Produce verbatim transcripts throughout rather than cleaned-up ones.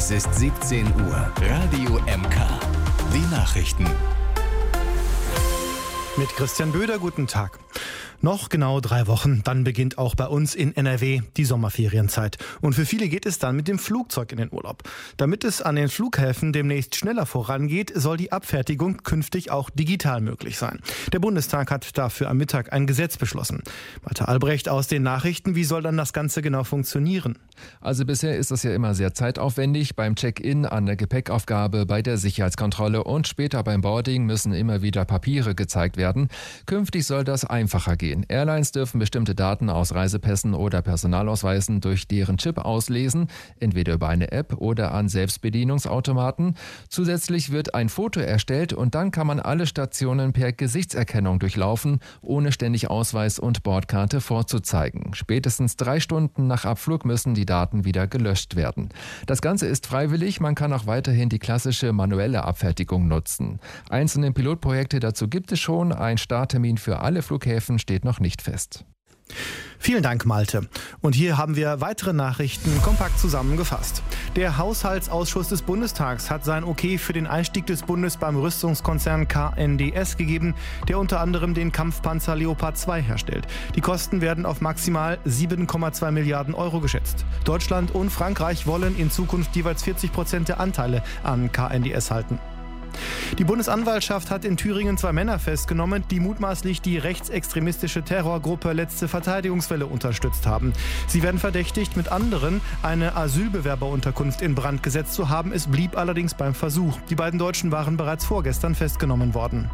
Es ist siebzehn Uhr. Radio M K. Die Nachrichten. Mit Christian Böder, guten Tag. Noch genau drei Wochen, dann beginnt auch bei uns in N R W die Sommerferienzeit. Und für viele geht es dann mit dem Flugzeug in den Urlaub. Damit es an den Flughäfen demnächst schneller vorangeht, soll die Abfertigung künftig auch digital möglich sein. Der Bundestag hat dafür am Mittag ein Gesetz beschlossen. Walter Albrecht aus den Nachrichten, wie soll dann das Ganze genau funktionieren? Also bisher ist das ja immer sehr zeitaufwendig. Beim Check-in, an der Gepäckaufgabe, bei der Sicherheitskontrolle und später beim Boarding müssen immer wieder Papiere gezeigt werden. Künftig soll das einfacher gehen. Airlines dürfen bestimmte Daten aus Reisepässen oder Personalausweisen durch deren Chip auslesen, entweder über eine App oder an Selbstbedienungsautomaten. Zusätzlich wird ein Foto erstellt und dann kann man alle Stationen per Gesichtserkennung durchlaufen, ohne ständig Ausweis und Bordkarte vorzuzeigen. Spätestens drei Stunden nach Abflug müssen die Daten wieder gelöscht werden. Das Ganze ist freiwillig, man kann auch weiterhin die klassische manuelle Abfertigung nutzen. Einzelne Pilotprojekte dazu gibt es schon, ein Starttermin für alle Flughäfen steht noch nicht fest. Vielen Dank, Malte. Und hier haben wir weitere Nachrichten kompakt zusammengefasst. Der Haushaltsausschuss des Bundestags hat sein Okay für den Einstieg des Bundes beim Rüstungskonzern K N D S gegeben, der unter anderem den Kampfpanzer Leopard zwei herstellt. Die Kosten werden auf maximal sieben Komma zwei Milliarden Euro geschätzt. Deutschland und Frankreich wollen in Zukunft jeweils vierzig Prozent der Anteile an K N D S halten. Die Bundesanwaltschaft hat in Thüringen zwei Männer festgenommen, die mutmaßlich die rechtsextremistische Terrorgruppe Letzte Verteidigungswelle unterstützt haben. Sie werden verdächtigt, mit anderen eine Asylbewerberunterkunft in Brand gesetzt zu haben. Es blieb allerdings beim Versuch. Die beiden Deutschen waren bereits vorgestern festgenommen worden.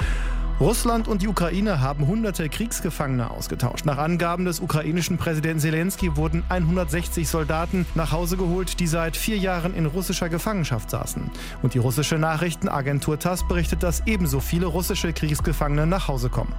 Russland und die Ukraine haben hunderte Kriegsgefangene ausgetauscht. Nach Angaben des ukrainischen Präsidenten Zelensky wurden hundertsechzig Soldaten nach Hause geholt, die seit vier Jahren in russischer Gefangenschaft saßen. Und die russische Nachrichtenagentur Tass berichtet, dass ebenso viele russische Kriegsgefangene nach Hause kommen.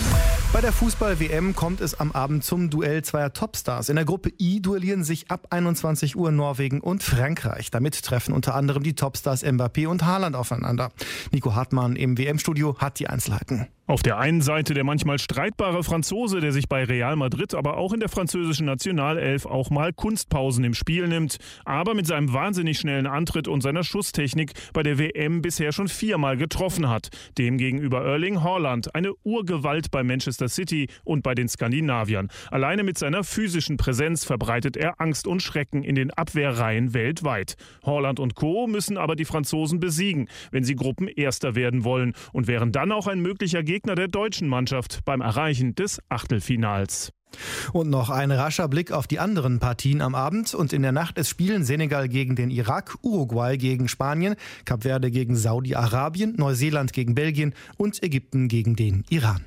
Bei der Fußball-W M kommt es am Abend zum Duell zweier Topstars. In der Gruppe I duellieren sich ab einundzwanzig Uhr Norwegen und Frankreich. Damit treffen unter anderem die Topstars Mbappé und Haaland aufeinander. Nico Hartmann im W M-Studio hat die Einzelheiten. Auf der einen Seite der manchmal streitbare Franzose, der sich bei Real Madrid, aber auch in der französischen Nationalelf auch mal Kunstpausen im Spiel nimmt, aber mit seinem wahnsinnig schnellen Antritt und seiner Schusstechnik bei der W M bisher schon viermal getroffen hat. Demgegenüber Erling Haaland, eine Urgewalt bei Manchester City und bei den Skandinaviern. Alleine mit seiner physischen Präsenz verbreitet er Angst und Schrecken in den Abwehrreihen weltweit. Haaland und Co. müssen aber die Franzosen besiegen, wenn sie Gruppenerster werden wollen und wären dann auch ein möglicher Gegner Gegner der deutschen Mannschaft beim Erreichen des Achtelfinals. Und noch ein rascher Blick auf die anderen Partien am Abend. Und in der Nacht es spielen Senegal gegen den Irak, Uruguay gegen Spanien, Kap Verde gegen Saudi-Arabien, Neuseeland gegen Belgien und Ägypten gegen den Iran.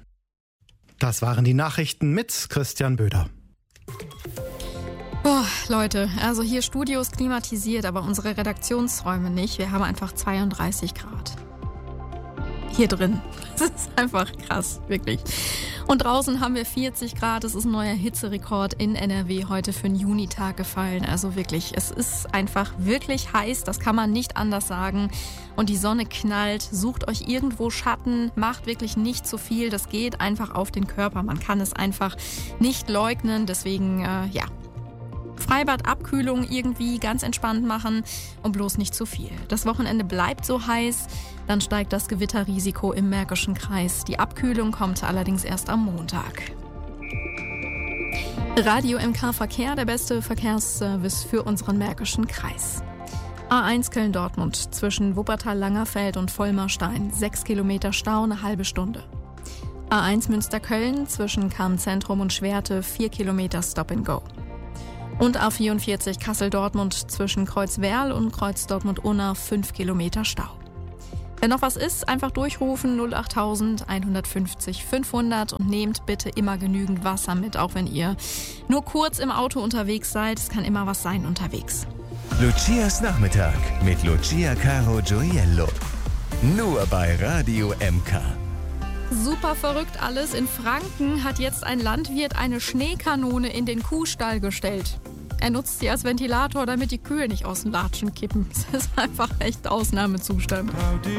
Das waren die Nachrichten mit Christian Böder. Boah, Leute, also hier Studio ist klimatisiert, aber unsere Redaktionsräume nicht. Wir haben einfach zweiunddreißig Grad. Hier drin. Das ist einfach krass, wirklich. Und draußen haben wir vierzig Grad. Es ist ein neuer Hitzerekord in N R W heute für einen Junitag gefallen. Also wirklich, es ist einfach wirklich heiß. Das kann man nicht anders sagen. Und die Sonne knallt. Sucht euch irgendwo Schatten. Macht wirklich nicht zu viel. Das geht einfach auf den Körper. Man kann es einfach nicht leugnen. Deswegen, äh, ja. Freibadabkühlung irgendwie ganz entspannt machen und bloß nicht zu viel. Das Wochenende bleibt so heiß, dann steigt das Gewitterrisiko im Märkischen Kreis. Die Abkühlung kommt allerdings erst am Montag. Radio M K Verkehr, der beste Verkehrsservice für unseren Märkischen Kreis. A eins Köln-Dortmund zwischen Wuppertal-Langerfeld und Vollmerstein, sechs Kilometer Stau, eine halbe Stunde. A eins Münster-Köln zwischen Kamm-Zentrum und Schwerte, vier Kilometer Stop-and-Go. Und A vierundvierzig Kassel-Dortmund zwischen Kreuzwerl und Kreuz-Dortmund-Unna, fünf Kilometer Stau. Wenn noch was ist, einfach durchrufen null acht null null eins fünf null fünfhundert und nehmt bitte immer genügend Wasser mit, auch wenn ihr nur kurz im Auto unterwegs seid. Es kann immer was sein unterwegs. Lucias Nachmittag mit Lucia Caro Gioiello. Nur bei Radio M K. Super verrückt alles. In Franken hat jetzt ein Landwirt eine Schneekanone in den Kuhstall gestellt. Er nutzt sie als Ventilator, damit die Kühe nicht aus den Latschen kippen. Das ist einfach echt Ausnahmezustand.